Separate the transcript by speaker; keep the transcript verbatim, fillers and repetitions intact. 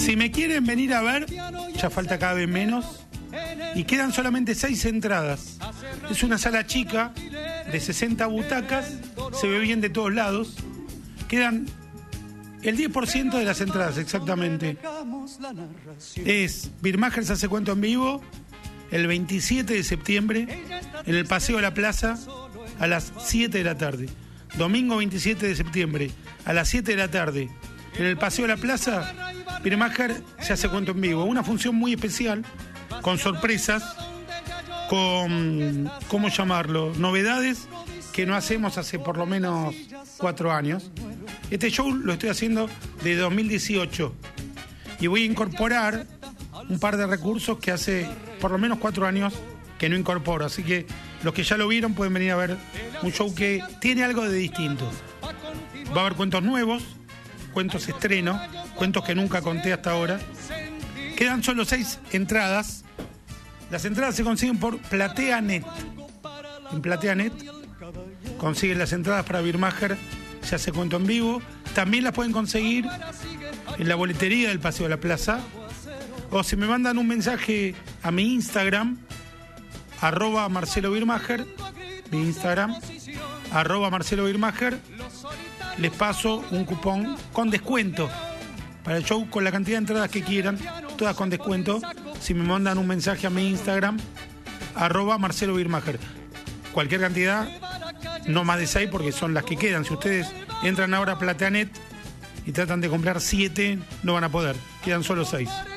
Speaker 1: Si me quieren venir a ver, ya falta cada vez menos. Y quedan solamente seis entradas. Es una sala chica de sesenta butacas. Se ve bien de todos lados. Quedan el diez por ciento de las entradas, exactamente. Es Birmacher se hace cuento en vivo el veintisiete de septiembre en el Paseo de la Plaza a las siete de la tarde. Domingo veintisiete de septiembre a las siete de la tarde en el Paseo de la Plaza, Birmacher se hace cuento en vivo. Una función muy especial, con sorpresas, con, ¿cómo llamarlo?, novedades que no hacemos hace por lo menos cuatro años. Este show lo estoy haciendo de dos mil dieciocho y voy a incorporar un par de recursos que hace por lo menos cuatro años que no incorporo. Así que los que ya lo vieron pueden venir a ver un show que tiene algo de distinto. Va a haber cuentos nuevos, cuentos estreno, cuentos que nunca conté hasta ahora. Quedan solo seis entradas. Las entradas se consiguen por PlateaNet. En PlateaNet consiguen las entradas para Birmacher se hace cuento en vivo. También las pueden conseguir en la boletería del Paseo de la Plaza. O si me mandan un mensaje a mi Instagram, arroba Marcelo Birmacher, mi Instagram, arroba Marcelo Birmacher, les paso un cupón con descuento para el show con la cantidad de entradas que quieran, todas con descuento, si me mandan un mensaje a mi Instagram, arroba Marcelo Birmacher. Cualquier cantidad, no más de seis porque son las que quedan. Si ustedes entran ahora a PlateaNet y tratan de comprar siete, no van a poder, quedan solo seis.